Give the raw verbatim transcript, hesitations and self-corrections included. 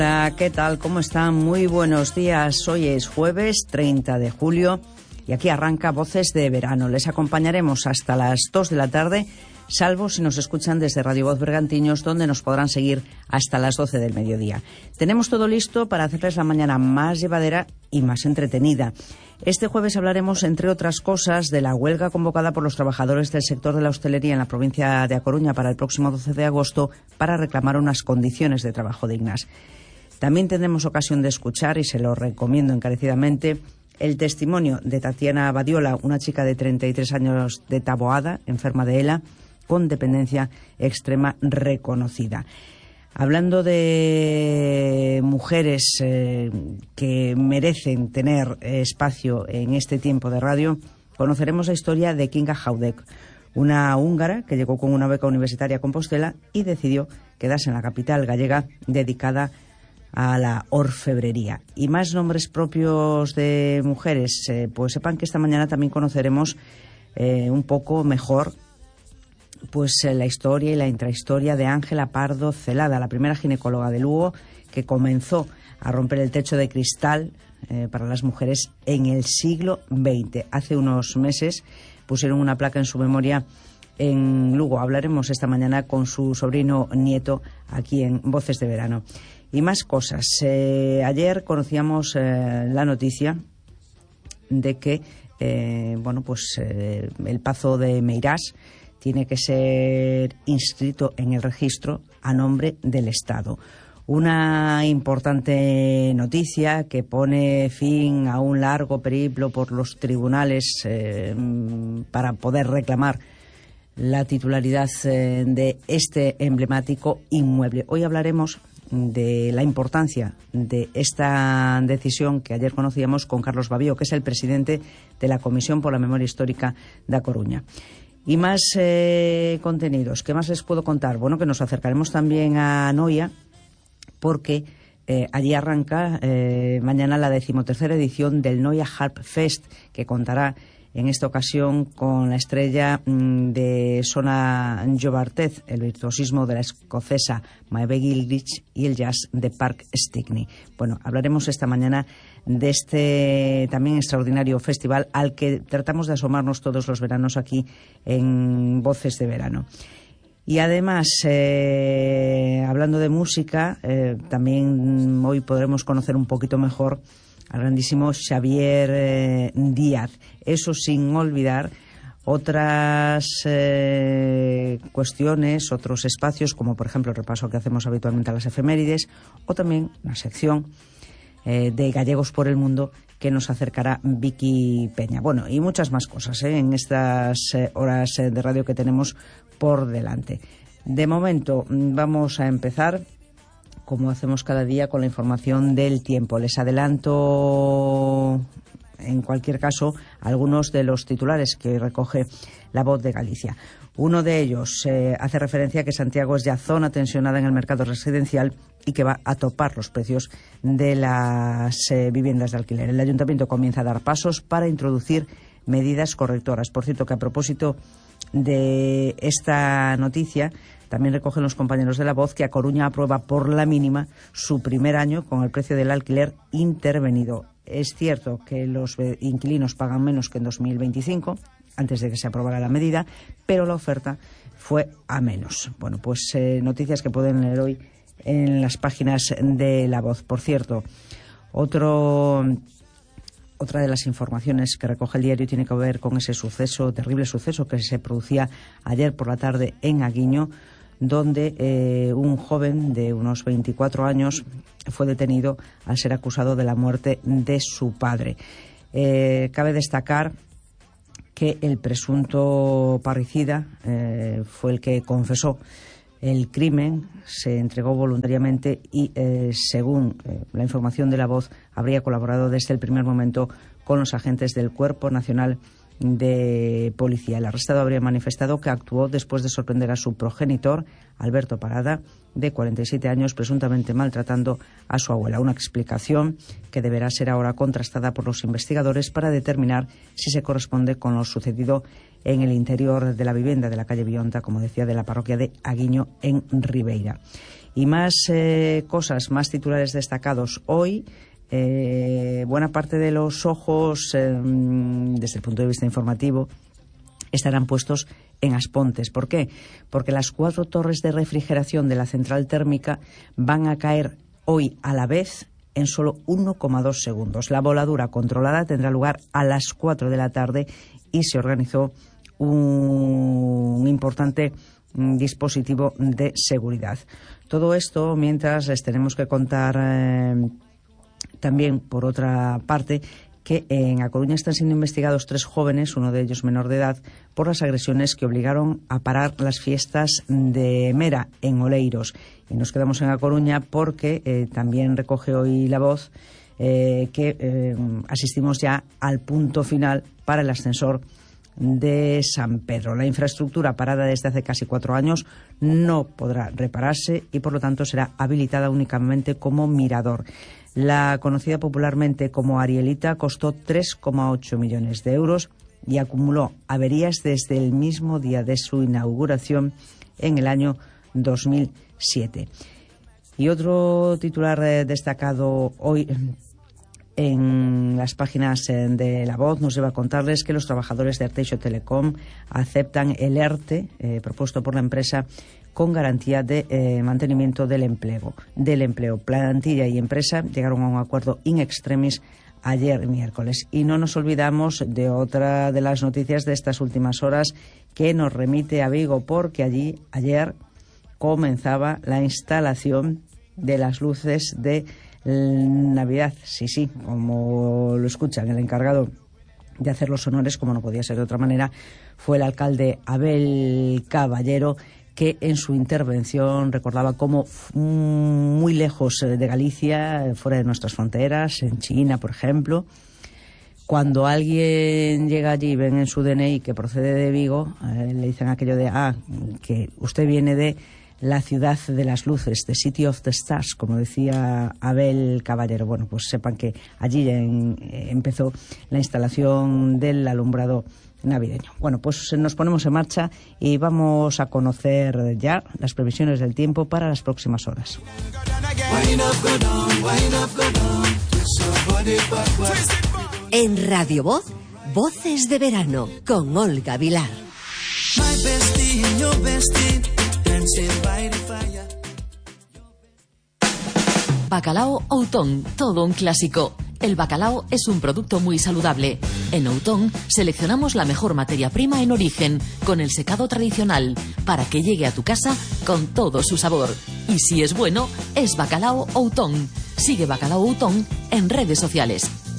Hola, ¿qué tal? ¿Cómo están? Muy buenos días. Hoy es jueves treinta de julio y aquí arranca Voces de Verano. Les acompañaremos hasta las dos de la tarde, salvo si nos escuchan desde Radio Voz Bergantiños, donde nos podrán seguir hasta las doce del mediodía. Tenemos todo listo para hacerles la mañana más llevadera y más entretenida. Este jueves hablaremos, entre otras cosas, de la huelga convocada por los trabajadores del sector de la hostelería en la provincia de A Coruña para el próximo doce de agosto para reclamar unas condiciones de trabajo dignas. También tendremos ocasión de escuchar, y se lo recomiendo encarecidamente, el testimonio de Tatiana Badiola, una chica de treinta y tres años de Taboada, enferma de ELA, con dependencia extrema reconocida. Hablando de mujeres eh, que merecen tener eh, espacio en este tiempo de radio, conoceremos la historia de Kinga Haudek, una húngara que llegó con una beca universitaria a Compostela y decidió quedarse en la capital gallega dedicada a la orfebrería. Y más nombres propios de mujeres, eh, pues sepan que esta mañana también conoceremos eh, un poco mejor pues eh, la historia y la intrahistoria de Ángela Pardo Celada, la primera ginecóloga de Lugo que comenzó a romper el techo de cristal eh, para las mujeres en el siglo veinte. Hace unos meses pusieron una placa en su memoria en Lugo. Hablaremos esta mañana con su sobrino nieto aquí en Voces de Verano. Y más cosas. Eh, ayer conocíamos eh, la noticia de que eh, bueno, pues eh, el Pazo de Meirás tiene que ser inscrito en el registro a nombre del Estado. Una importante noticia que pone fin a un largo periplo por los tribunales eh, para poder reclamar la titularidad eh, de este emblemático inmueble. Hoy hablaremos de la importancia de esta decisión que ayer conocíamos con Carlos Babío, que es el presidente de la Comisión por la Memoria Histórica de A Coruña. Y más eh, contenidos. ¿Qué más les puedo contar? Bueno, que nos acercaremos también a Noia, porque eh, allí arranca eh, mañana la decimotercera edición del Noia Harp Fest, que contará en esta ocasión con la estrella mmm, de Sona Jobartez, el virtuosismo de la escocesa Maeve Gilchrist y el jazz de Park Stickney. Bueno, hablaremos esta mañana de este también extraordinario festival al que tratamos de asomarnos todos los veranos aquí en Voces de Verano. Y además, eh, hablando de música, eh, también hoy podremos conocer un poquito mejor al grandísimo Xavier eh, Díaz. Eso sin olvidar otras eh, cuestiones, otros espacios, como por ejemplo el repaso que hacemos habitualmente a las efemérides, o también una sección eh, de Gallegos por el Mundo que nos acercará Vicky Peña. Bueno, y muchas más cosas eh, en estas eh, horas eh, de radio que tenemos por delante. De momento vamos a empezar, como hacemos cada día, con la información del tiempo. Les adelanto, en cualquier caso, algunos de los titulares que recoge La Voz de Galicia. Uno de ellos eh, hace referencia a que Santiago es ya zona tensionada en el mercado residencial y que va a topar los precios de las eh, viviendas de alquiler. El Ayuntamiento comienza a dar pasos para introducir medidas correctoras. Por cierto, que a propósito de esta noticia, también recogen los compañeros de La Voz que A Coruña aprueba por la mínima su primer año con el precio del alquiler intervenido. Es cierto que los inquilinos pagan menos que en dos mil veinticinco, antes de que se aprobara la medida, pero la oferta fue a menos. Bueno, pues eh, noticias que pueden leer hoy en las páginas de La Voz. Por cierto, otro... Otra de las informaciones que recoge el diario tiene que ver con ese suceso, terrible suceso que se producía ayer por la tarde en Aguiño, donde eh, un joven de unos veinticuatro años fue detenido al ser acusado de la muerte de su padre. Eh, cabe destacar que el presunto parricida eh, fue el que confesó el crimen, se entregó voluntariamente y, eh, según eh, la información de La Voz, habría colaborado desde el primer momento con los agentes del Cuerpo Nacional de Policía. El arrestado habría manifestado que actuó después de sorprender a su progenitor, Alberto Parada, de cuarenta y siete años, presuntamente maltratando a su abuela. Una explicación que deberá ser ahora contrastada por los investigadores para determinar si se corresponde con lo sucedido en el interior de la vivienda de la calle Bionta, como decía, de la parroquia de Aguiño, en Ribeira. Y más eh, cosas, más titulares destacados hoy. Eh, buena parte de los ojos, eh, desde el punto de vista informativo, estarán puestos en Aspontes. ¿Por qué? Porque las cuatro torres de refrigeración de la central térmica van a caer hoy a la vez en solo uno coma dos segundos. La voladura controlada tendrá lugar a las cuatro de la tarde y se organizó un importante dispositivo de seguridad. Todo esto mientras les tenemos que contar eh, también, por otra parte, que en A Coruña están siendo investigados tres jóvenes, uno de ellos menor de edad, por las agresiones que obligaron a parar las fiestas de Mera en Oleiros. Y nos quedamos en A Coruña porque eh, también recoge hoy La Voz eh, que eh, asistimos ya al punto final para el ascensor de San Pedro. La infraestructura, parada desde hace casi cuatro años, no podrá repararse y por lo tanto será habilitada únicamente como mirador. La conocida popularmente como Arielita costó tres coma ocho millones de euros y acumuló averías desde el mismo día de su inauguración en el año dos mil siete. Y otro titular eh, destacado hoy en las páginas de La Voz nos lleva a contarles que los trabajadores de Arteixo Telecom aceptan el ERTE eh, propuesto por la empresa con garantía de eh, mantenimiento del empleo. Del empleo. Plantilla y empresa llegaron a un acuerdo in extremis ayer miércoles. Y no nos olvidamos de otra de las noticias de estas últimas horas que nos remite a Vigo, porque allí ayer comenzaba la instalación de las luces de Navidad. Sí, sí, como lo escuchan, el encargado de hacer los honores, como no podía ser de otra manera, fue el alcalde Abel Caballero, que en su intervención recordaba cómo muy lejos de Galicia, fuera de nuestras fronteras, en China, por ejemplo, cuando alguien llega allí y ven en su D N I que procede de Vigo, eh, le dicen aquello de, ah, que usted viene de la ciudad de las luces, the City of the Stars, como decía Abel Caballero. Bueno, pues sepan que allí en, eh, empezó la instalación del alumbrado navideño. Bueno, pues nos ponemos en marcha y vamos a conocer ya las previsiones del tiempo para las próximas horas. En Radio Voz, Voces de Verano, con Olga Vilar. Bacalao Outón, todo un clásico. El bacalao es un producto muy saludable. En Outón seleccionamos la mejor materia prima en origen, con el secado tradicional, para que llegue a tu casa con todo su sabor. Y si es bueno, es Bacalao Outón. Sigue Bacalao Outón en redes sociales.